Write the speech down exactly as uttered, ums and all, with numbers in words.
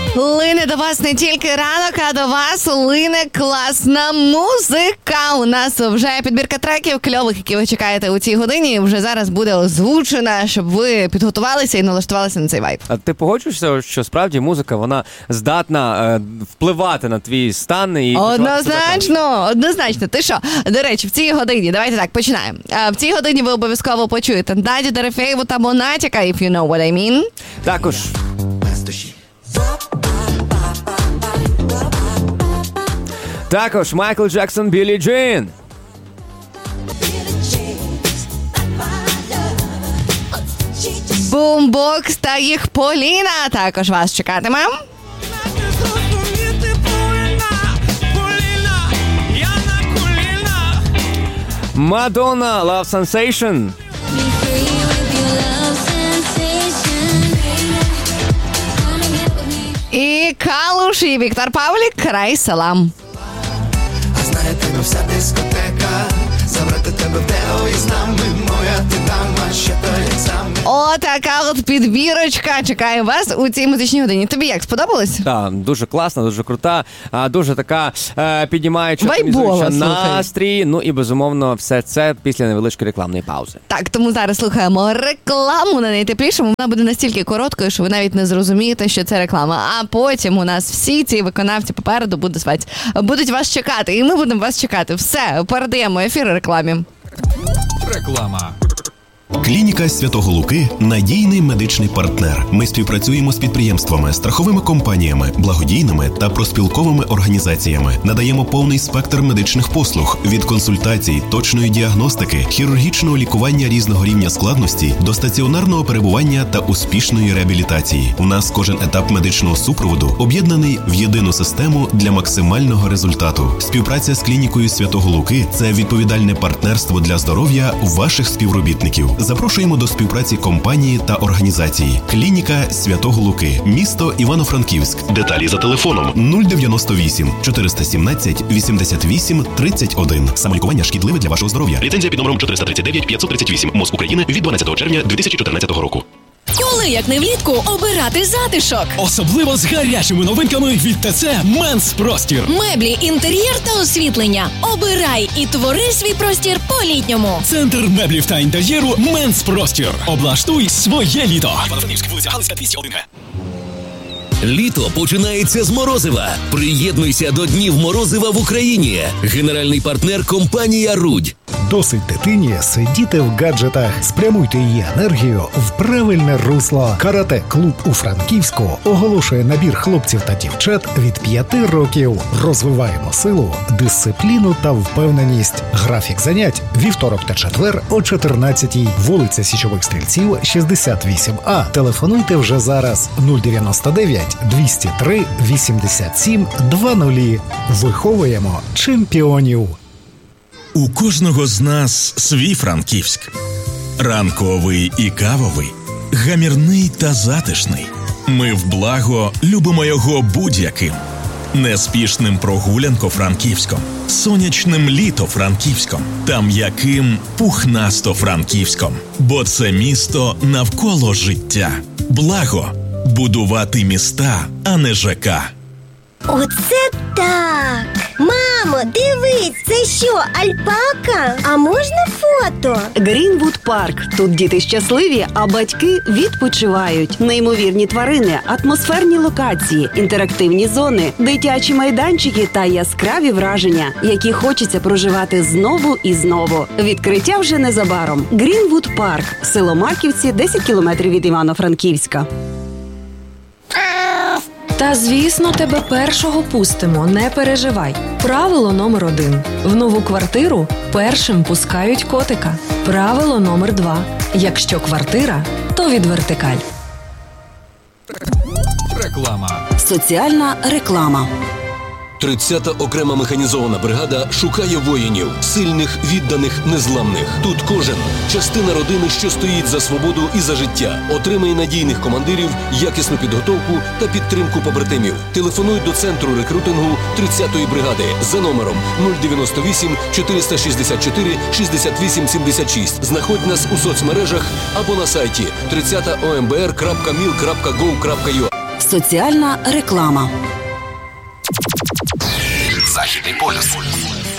Лине до вас не тільки ранок, а до вас лине класна музика. У нас вже підбірка треків кльових, які ви чекаєте у цій годині, вже зараз буде озвучена, щоб ви підготувалися і налаштувалися на цей вайб. А ти погоджуєшся, що справді музика, вона здатна е, впливати на твій стан? І однозначно, однозначно. Ти що? До речі, в цій годині, давайте так, починаємо. В цій годині ви обов'язково почуєте Надю Дорофєєву та Монатіка, if you know what I mean. Також Також Майкл Джексон, Біллі Джин. Бумбокс та їх Поліна також вас чекатиме. Мадонна, Love Sensation. І Калуш, і Віктор Павлік, Край Салам. А знає тебе вся дискотека, забрати тебе в Тео і з нами, моя ти дама, ще то екзамен. Отака от підбірочка чекає вас у цій музичній годині. Тобі як, сподобалось? Так, дуже класна, дуже крута, дуже така е, піднімаюча, вайбова, настрій. Ну і, безумовно, все це після невеличкої рекламної паузи. Так, тому зараз слухаємо рекламу на найтеплішому. Вона буде настільки короткою, що ви навіть не зрозумієте, що це реклама. А потім у нас всі ці виконавці попереду будуть вас, будуть вас чекати. І ми будемо вас чекати. Все, передаємо ефір рекламі. Реклама. Клініка Святого Луки – надійний медичний партнер. Ми співпрацюємо з підприємствами, страховими компаніями, благодійними та проспілковими організаціями. Надаємо повний спектр медичних послуг – від консультацій, точної діагностики, хірургічного лікування різного рівня складності до стаціонарного перебування та успішної реабілітації. У нас кожен етап медичного супроводу об'єднаний в єдину систему для максимального результату. Співпраця з клінікою Святого Луки – це відповідальне партнерство для здоров'я ваших співробітників. Запрошуємо до співпраці компанії та організації. Клініка Святого Луки. Місто Івано-Франківськ. Деталі за телефоном нуль дев'яносто вісім чотириста сімнадцять вісімдесят вісім тридцять один. Самолікування шкідливе для вашого здоров'я. Ліцензія під номером чотириста тридцять дев'ять п'ятсот тридцять вісім. МОЗ України від дванадцятого червня дві тисячі чотирнадцятого року. Коли, як не влітку, обирати затишок? Особливо з гарячими новинками від ТЦ «Менс Простір». Меблі, інтер'єр та освітлення. Обирай і твори свій простір по-літньому. Центр меблів та інтер'єру «Менс Простір». Облаштуй своє літо. Івано-Франківська, вулиця Галицька, двісті один ге. Літо починається з Морозива. Приєднуйся до Днів Морозива в Україні. Генеральний партнер – компанія «Рудь». Досить дитині сидіти в гаджетах. Спрямуйте її енергію в правильне русло. Карате-клуб у Франківську оголошує набір хлопців та дівчат від п'яти років. Розвиваємо силу, дисципліну та впевненість. Графік занять – вівторок та четвер о чотирнадцятій. Вулиця Січових Стрільців, шістдесят вісім А. Телефонуйте вже зараз. нуль дев'яносто дев'ять двісті три вісімдесят сім двадцять. Виховуємо чемпіонів. У кожного з нас свій Франківськ. Ранковий і кавовий, гамірний та затишний. Ми в благо любимо його будь-яким. Неспішним прогулянко-франківськом, сонячним літо-франківськом та м'яким пухнасто-франківськом. Бо це місто навколо життя. Благо – будувати міста, а не ЖК. Оце так! Мамо, дивись, це що, альпака? А можна фото? Грінвуд Парк. Тут діти щасливі, а батьки відпочивають. Неймовірні тварини, атмосферні локації, інтерактивні зони, дитячі майданчики та яскраві враження, які хочеться проживати знову і знову. Відкриття вже незабаром. Грінвуд Парк. Село Марківці, десять кілометрів від Івано-Франківська. Та, звісно, тебе першого пустимо, не переживай. Правило номер один. В нову квартиру першим пускають котика. Правило номер два. Якщо квартира, то від вертикаль. Реклама. Соціальна реклама. тридцята окрема механізована бригада шукає воїнів, сильних, відданих, незламних. Тут кожен – частина родини, що стоїть за свободу і за життя. Отримає надійних командирів, якісну підготовку та підтримку побратимів. Телефонуй до центру рекрутингу тридцятої бригади за номером нуль дев'яносто вісім чотириста шістдесят чотири шістдесят вісім сімдесят шість. Знаходь нас у соцмережах або на сайті тридцять о ем бе ер крапка міл крапка гов крапка ю а. Соціальна реклама. Західний полюс.